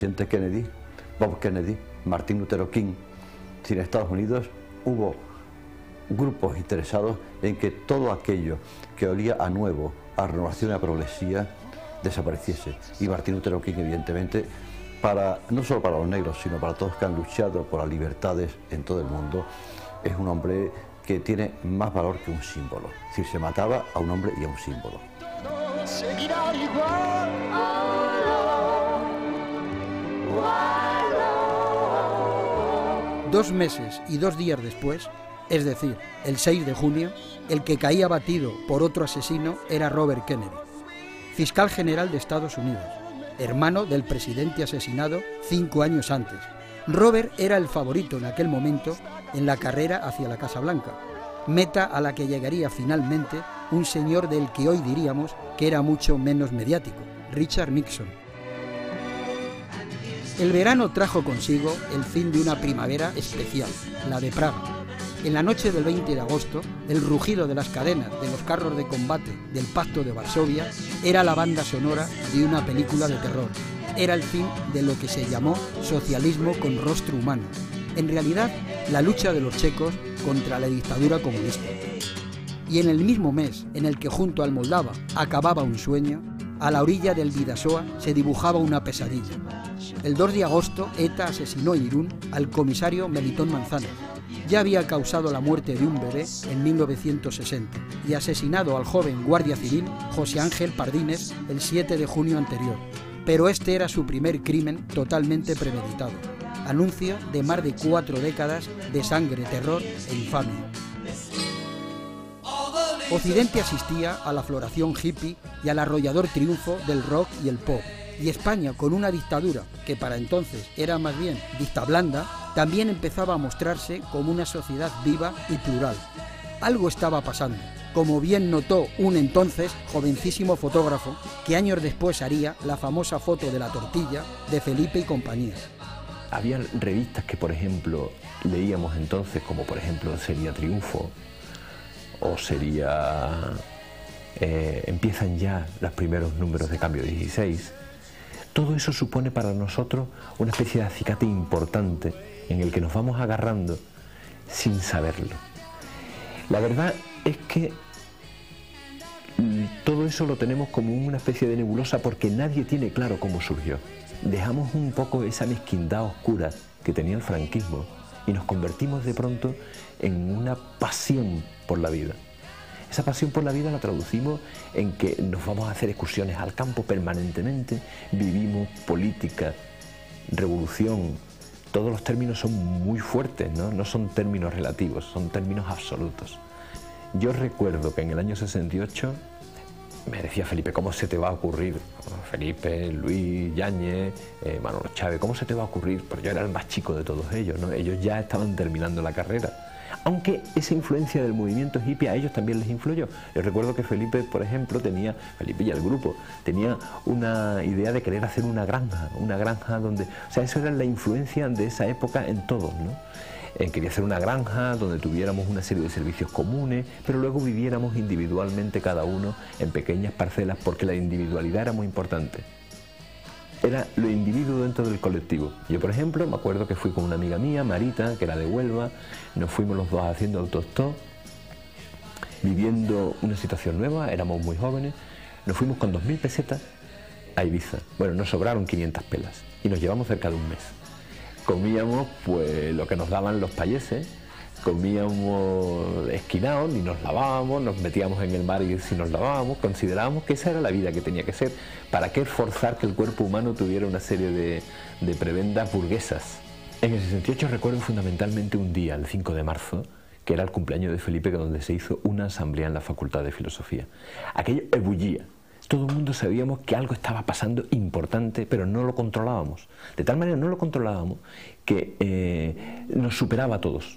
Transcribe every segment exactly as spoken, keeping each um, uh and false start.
presidente Kennedy, Bob Kennedy, Martin Luther King, si en Estados Unidos hubo grupos interesados en que todo aquello que olía a nuevo, a renovación y a progresía, desapareciese. Y Martin Luther King, evidentemente, para, no solo para los negros, sino para todos que han luchado por las libertades en todo el mundo, es un hombre que tiene más valor que un símbolo. Es decir, se mataba a un hombre y a un símbolo. Seguirá igual. Dos meses y dos días después, es decir, el seis de junio, el que caía abatido por otro asesino era Robert Kennedy, fiscal general de Estados Unidos, hermano del presidente asesinado cinco años antes. Robert era el favorito en aquel momento en la carrera hacia la Casa Blanca, meta a la que llegaría finalmente un señor del que hoy diríamos que era mucho menos mediático, Richard Nixon. El verano trajo consigo el fin de una primavera especial, la de Praga. En la noche del veinte de agosto, el rugido de las cadenas de los carros de combate del Pacto de Varsovia era la banda sonora de una película de terror. Era el fin de lo que se llamó socialismo con rostro humano. En realidad, la lucha de los checos contra la dictadura comunista. Y en el mismo mes en el que junto al Moldava acababa un sueño, a la orilla del Bidasoa se dibujaba una pesadilla. El dos de agosto, ETA asesinó en Irún al comisario Melitón Manzanas. Ya había causado la muerte de un bebé en mil novecientos sesenta y asesinado al joven guardia civil José Ángel Pardines el siete de junio anterior. Pero este era su primer crimen totalmente premeditado. Anuncio de más de cuatro décadas de sangre, terror e infamia. Occidente asistía a la floración hippie y al arrollador triunfo del rock y el pop. Y España, con una dictadura que para entonces era más bien dicta blanda, también empezaba a mostrarse como una sociedad viva y plural. Algo estaba pasando, como bien notó un entonces jovencísimo fotógrafo que años después haría la famosa foto de la tortilla de Felipe y compañía. Había revistas que, por ejemplo, leíamos entonces, como por ejemplo sería Triunfo, o sería... Eh, empiezan ya los primeros números de Cambio dieciséis. Todo eso supone para nosotros una especie de acicate importante en el que nos vamos agarrando sin saberlo. La verdad es que todo eso lo tenemos como una especie de nebulosa porque nadie tiene claro cómo surgió. Dejamos un poco esa mezquindad oscura que tenía el franquismo y nos convertimos de pronto en una pasión por la vida. Esa pasión por la vida la traducimos en que nos vamos a hacer excursiones al campo permanentemente, vivimos política, revolución. Todos los términos son muy fuertes, ¿no? No son términos relativos, son términos absolutos. Yo recuerdo que en el año sesenta y ocho me decía Felipe, ¿cómo se te va a ocurrir? Felipe, Luis, Yáñez, eh, Manolo Chávez, ¿cómo se te va a ocurrir? Pero yo era el más chico de todos ellos, ¿no? Ellos ya estaban terminando la carrera. Aunque esa influencia del movimiento hippie a ellos también les influyó. Yo recuerdo que Felipe, por ejemplo, tenía, Felipe y el grupo, tenía una idea de querer hacer una granja, una granja donde, o sea, eso era la influencia de esa época en todos, ¿no? Eh, quería hacer una granja donde tuviéramos una serie de servicios comunes, pero luego viviéramos individualmente cada uno en pequeñas parcelas, porque la individualidad era muy importante. Era lo individuo dentro del colectivo. Yo, por ejemplo, me acuerdo que fui con una amiga mía, Marita, que era de Huelva, nos fuimos los dos haciendo autostop, viviendo una situación nueva, éramos muy jóvenes, nos fuimos con dos mil pesetas a Ibiza. Bueno, nos sobraron quinientas pelas y nos llevamos cerca de un mes. Comíamos pues lo que nos daban los payeses, comíamos esquinados, ni nos lavábamos, nos metíamos en el mar y si nos lavábamos, considerábamos que esa era la vida que tenía que ser. ¿Para qué forzar que el cuerpo humano tuviera una serie de, de prebendas burguesas? En el sesenta y ocho recuerdo fundamentalmente un día, el cinco de marzo, que era el cumpleaños de Felipe, donde se hizo una asamblea en la Facultad de Filosofía. Aquello ebullía. Todo el mundo sabíamos que algo estaba pasando importante, pero no lo controlábamos. De tal manera no lo controlábamos que eh, nos superaba a todos.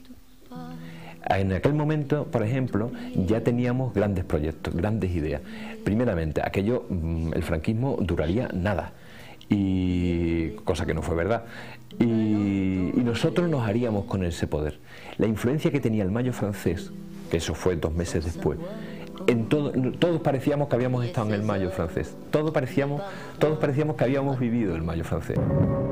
En aquel momento, por ejemplo, ya teníamos grandes proyectos, grandes ideas. Primeramente, aquello, el franquismo duraría nada, y cosa que no fue verdad. Y, y nosotros nos haríamos con ese poder. La influencia que tenía el Mayo francés, que eso fue dos meses después, en todo, todos parecíamos que habíamos estado en el Mayo francés. Todos parecíamos, todos parecíamos que habíamos vivido el Mayo francés.